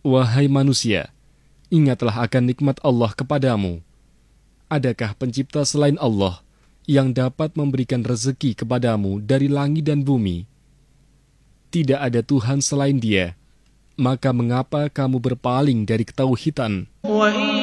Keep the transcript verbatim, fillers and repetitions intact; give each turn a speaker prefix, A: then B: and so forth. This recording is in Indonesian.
A: Wahai manusia, ingatlah akan nikmat Allah kepadamu. Adakah pencipta selain Allah yang dapat memberikan rezeki kepadamu dari langit dan bumi? Tidak ada Tuhan selain Dia. Maka mengapa kamu berpaling dari ketauhidan?